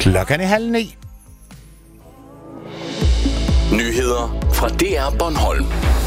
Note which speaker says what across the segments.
Speaker 1: Klokken er 8:30.
Speaker 2: Nyheder fra DR Bornholm.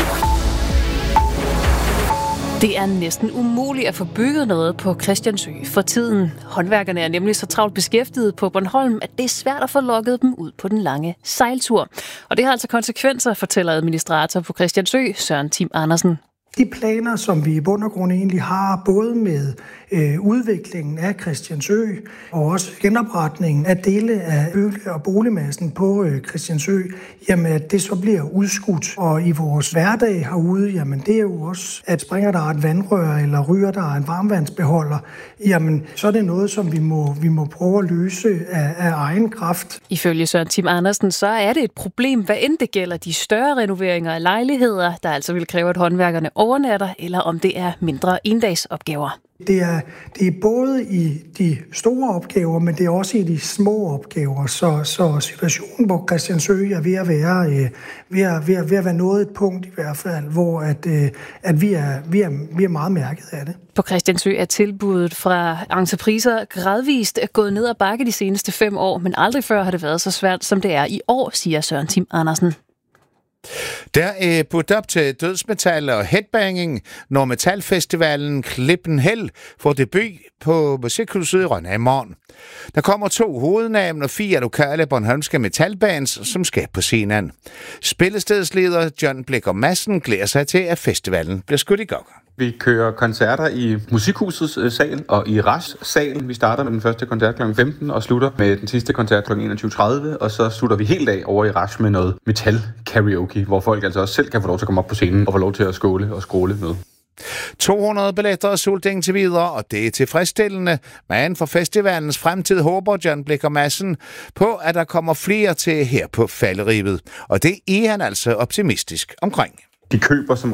Speaker 3: Det er næsten umuligt at få bygget noget på Christiansø for tiden. Håndværkerne er nemlig så travlt beskæftiget på Bornholm, at det er svært at få lukket dem ud på den lange sejltur. Og det har altså konsekvenser, fortæller administrator på Christiansø, Søren Tim Andersen.
Speaker 4: De planer, som vi i bund og grund egentlig har, både med udviklingen af Christiansø og også genopretningen af dele af bygge- og boligmassen på Christiansø, jamen at det så bliver udskudt. Og i vores hverdag herude, jamen det er jo også, at springer der et vandrør eller ryger der en varmvandsbeholder, jamen så er det noget, som vi må prøve at løse af egen kraft.
Speaker 3: Ifølge Søren Tim Andersen, så er det et problem, hvad end det gælder de større renoveringer af lejligheder, der altså vil kræve, at håndværkerne overnatter, eller om det er mindre endagsopgaver.
Speaker 4: Det er både i de store opgaver, men det er også i de små opgaver. Så situationen på Christiansø er ved at være nået et punkt i hvert fald, hvor at vi er meget mærket af det.
Speaker 3: På Christiansø er tilbuddet fra entrepriser gradvist gået ned ad bakke de seneste 5 år, men aldrig før har det været så svært, som det er i år, siger Søren Tim Andersen.
Speaker 1: Der er budt op til dødsmetal og headbanging, når metalfestivalen Klippen Hell får debut på Musikhuset i Rønne i morgen. Der kommer 2 hovednavne og 4 lokale bornholmske metalbands, som skal på scenen. Spillestedsleder John Blikker Madsen glæder sig til, at festivalen bliver skudt i gang.
Speaker 5: Vi kører koncerter i Musikhusets sal og i RAS-salen. Vi starter med den første koncert kl. 15 og slutter med den sidste koncert kl. 21.30. Og så slutter vi helt af over i RAS med noget metal-karaoke, hvor folk altså også selv kan få lov til at komme op på scenen og få lov til at skåle og skråle med.
Speaker 1: 200 billetter er solgt indtil videre, og det er tilfredsstillende. Men for festivalens fremtid håber John Blikker Madsen på, at der kommer flere til her på Fallerivet. Og det er han altså optimistisk omkring.
Speaker 5: De køber som